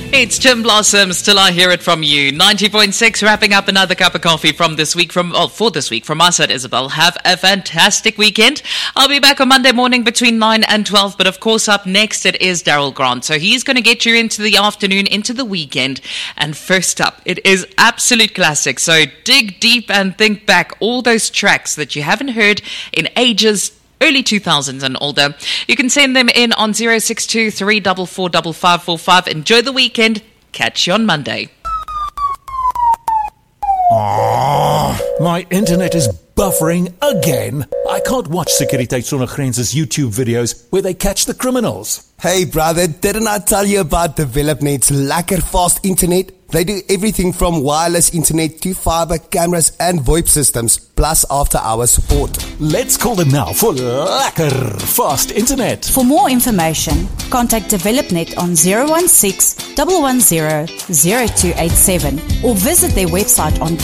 It's Tim Blossom, still I hear it from you. 90.6, wrapping up another cup of coffee for this week from us at Isabel. Have a fantastic weekend. I'll be back on Monday morning between 9 and 12, but of course up next it is Daryl Grant. So he's going to get you into the afternoon, into the weekend. And first up, it is absolute classic. So dig deep and think back all those tracks that you haven't heard in ages, early 2000s and older. You can send them in on 062 344 5545. Enjoy the weekend. Catch you on Monday. My internet is buffering again. I can't watch Sekuriteit Sonder Grense's YouTube videos where they catch the criminals. Hey brother, didn't I tell you about DevelopNet's lekker fast internet? They do everything from wireless internet to fiber, cameras and VoIP systems, plus after-hours support. Let's call them now for lekker fast internet. For more information, contact DevelopNet on 016-110-0287 or visit their website on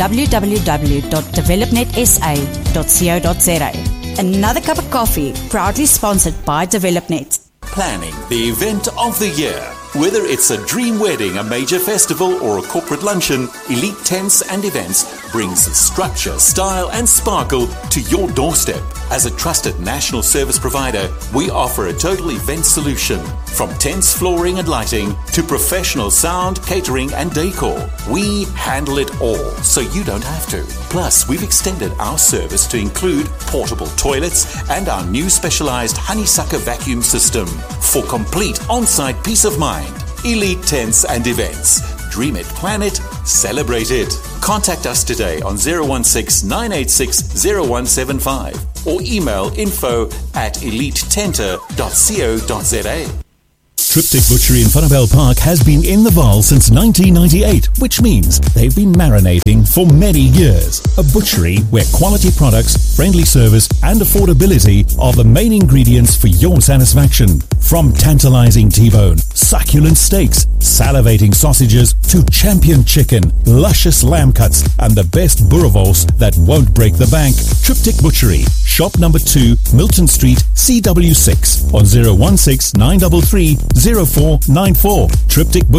www.developnetsa.co.za. Another cup of coffee, proudly sponsored by DevelopNet. Planning the event of the year. Whether it's a dream wedding, a major festival, or a corporate luncheon, Elite Tents and Events brings structure, style, and sparkle to your doorstep. As a trusted national service provider, we offer a total event solution. From tents, flooring, and lighting to professional sound, catering, and decor. We handle it all, so you don't have to. Plus, we've extended our service to include portable toilets and our new specialized honeysucker vacuum system for complete on-site peace of mind. Elite Tents and Events. Dream it, plan it, celebrate it. Contact us today on 016-986-0175 or email info@elitetenter.co.za. Triptych Butchery in Vanderbijl Park has been in the Vaal since 1998, which means they've been marinating for many years. A butchery where quality products, friendly service and affordability are the main ingredients for your satisfaction. From tantalizing T-bone, succulent steaks, salivating sausages to champion chicken, luscious lamb cuts and the best boerewors that won't break the bank. Triptych Butchery, shop number 2, Milton Street, CW6 on 016-933-0494. Triptych